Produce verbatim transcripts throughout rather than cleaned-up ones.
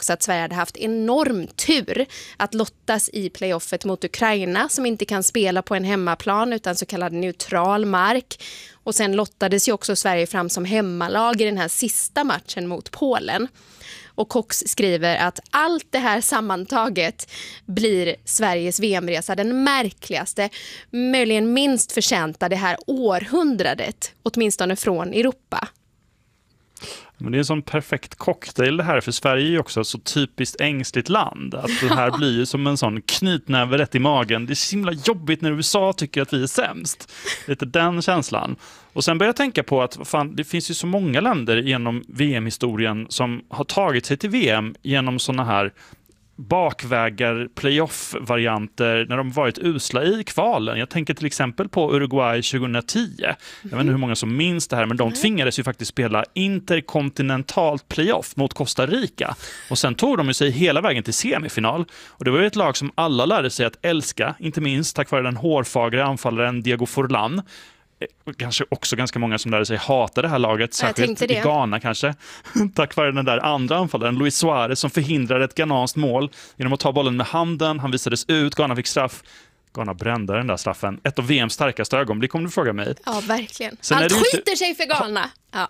också att Sverige hade haft enorm tur att lottas i playoffet mot Ukraina som inte kan spela på en hemmaplan utan så kallad neutral mark. Och sen lottades ju också Sverige fram som hemmalag i den här sista matchen mot Polen. Och Cox skriver att allt det här sammantaget blir Sveriges V M-resa den märkligaste, möjligen minst förtjänta det här århundradet, åtminstone från Europa. Men det är en sån perfekt cocktail det här, för Sverige är ju också så typiskt ängsligt land. Att det här blir ju som en sån knytnäve rätt i magen. Det är så himla jobbigt när U S A tycker att vi är sämst. Lite den känslan. Och sen börjar jag tänka på att fan, det finns ju så många länder genom V M-historien som har tagit sig till V M genom såna här bakvägar, playoff-varianter när de varit usla i kvalen. Jag tänker till exempel på Uruguay tjugohundratio. Mm. Jag vet inte hur många som minns det här, men de tvingades ju faktiskt spela interkontinentalt playoff mot Costa Rica. Och sen tog de ju sig hela vägen till semifinal. Och det var ju ett lag som alla lärde sig att älska, inte minst tack vare den hårfagra anfallaren Diego Forlán. Kanske också ganska många som lärde sig hata det här laget, särskilt i Ghana kanske. Tack vare den där andra anfallaren, Luis Suarez, som förhindrade ett ghanaskt mål genom att ta bollen med handen. Han visades ut, Ghana fick straff. Ghana brände den där straffen. Ett av V M:s starkaste ögonblick, om du frågar mig. Ja, verkligen. Sen Allt skiter inte... sig för Ghana. Ja.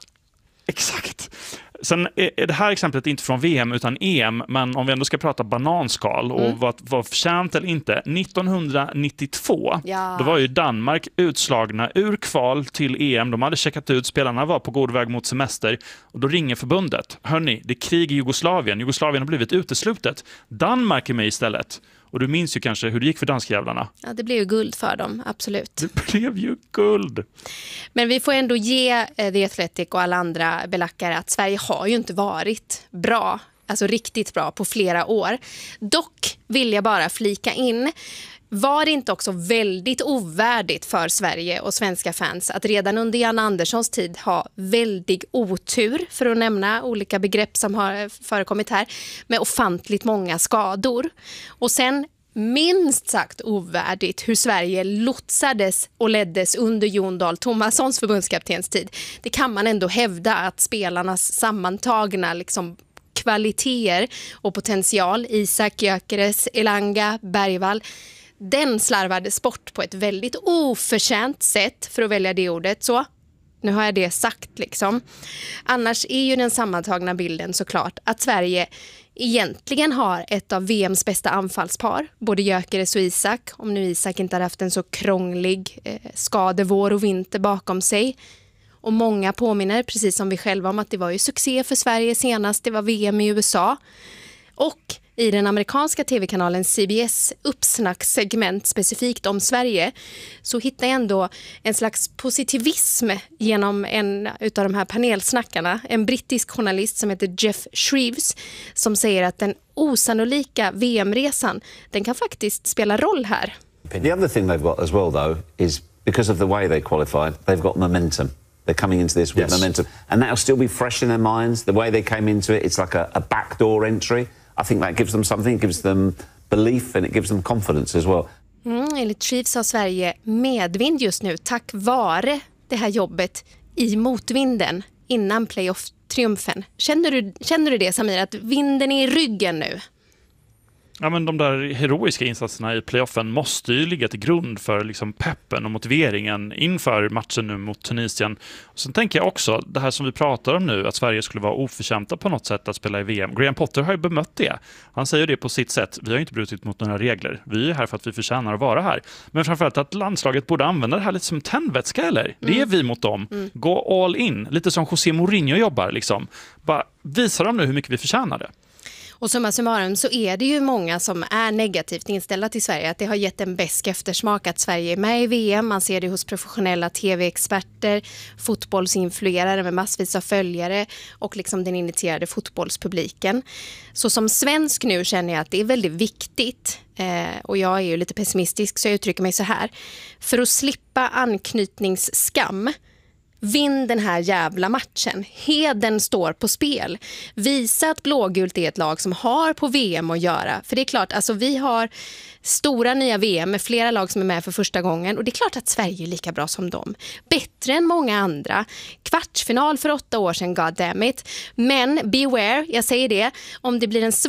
Exakt. Sen är det här exemplet inte från V M utan E M, men om vi ändå ska prata bananskal och mm. vad var förtjänt eller inte. nittonhundranittiotvå, ja. Då var ju Danmark utslagna ur kval till E M. De hade checkat ut, spelarna var på god väg mot semester och då ringer förbundet. Hörni, det är krig i Jugoslavien. Jugoslavien har blivit uteslutet. Danmark är med istället. Och du minns ju kanske hur det gick för danskjävlarna. Ja, det blev ju guld för dem, absolut. Det blev ju guld. Men vi får ändå ge The Athletic och alla andra belackare att Sverige har ju inte varit bra, alltså riktigt bra på flera år. Dock vill jag bara flika in, var det inte också väldigt ovärdigt för Sverige och svenska fans att redan under Jan Anderssons tid ha väldigt otur, för att nämna olika begrepp som har förekommit här, med ofantligt många skador. Och sen minst sagt ovärdigt hur Sverige lotsades och leddes under Jon Dahl Tomassons förbundskaptens tid. Det kan man ändå hävda att spelarnas sammantagna liksom kvaliteter och potential, Isak, Gyökeres, Elanga, Bergvall, den slarvades bort på ett väldigt oförtjänt sätt, för att välja det ordet. Så, nu har jag det sagt liksom. Annars är ju den sammantagna bilden såklart att Sverige egentligen har ett av V M:s bästa anfallspar. Både Gyökeres och Isak, om nu Isak inte hade haft en så krånglig eh, skadevår och vinter bakom sig. Och många påminner, precis som vi själva, om att det var ju succé för Sverige senast. Det var V M i U S A. Och i den amerikanska tv-kanalen C B S uppsnackssegment specifikt om Sverige så hittar jag ändå en slags positivism genom en utav de här panelsnackarna, en brittisk journalist som heter Jeff Shreves, som säger att den osannolika V M-resan, den kan faktiskt spela roll här. The other thing they've got as well though is because of the way they qualified, they've got momentum. They're coming into this with yes. momentum, and that'll still be fresh in their minds. The way they came into it, it's like a, a backdoor entry. I think that gives them something, it gives them belief and it gives them confidence as well. Mm, enligt Chiefs har Sverige medvind just nu tack vare det här jobbet i motvinden innan playoff-triumfen. Känner du, känner du det, Samir, att vinden är i ryggen nu? Ja, men de där heroiska insatserna i playoffen måste ju ligga till grund för liksom peppen och motiveringen inför matchen nu mot Tunisien. Och sen tänker jag också, det här som vi pratar om nu, att Sverige skulle vara oförtjänta på något sätt att spela i V M. Graham Potter har ju bemött det. Han säger det på sitt sätt. Vi har inte brutit mot några regler. Vi är här för att vi förtjänar att vara här. Men framförallt att landslaget borde använda det här lite som tändvätska, eller? Mm. Det är vi mot dem. Mm. Gå all in. Lite som José Mourinho jobbar liksom. Bara visa dem nu hur mycket vi förtjänar det. Och summa summarum så är det ju många som är negativt inställda till Sverige. Att det har gett en besk eftersmak att Sverige är med i V M. Man ser det hos professionella tv-experter, fotbollsinfluerare med massvis av följare och liksom den initierade fotbollspubliken. Så som svensk nu känner jag att det är väldigt viktigt, eh, och jag är ju lite pessimistisk så jag uttrycker mig så här. För att slippa anknytningsskam, vinn den här jävla matchen. Heden står på spel. Visa att blågult är ett lag som har på V M att göra. För det är klart, alltså vi har stora nya V M med flera lag som är med för första gången. Och det är klart att Sverige är lika bra som dem. Bättre än många andra. Kvartsfinal för åtta år sedan, god damn it. Men beware, jag säger det, om det blir en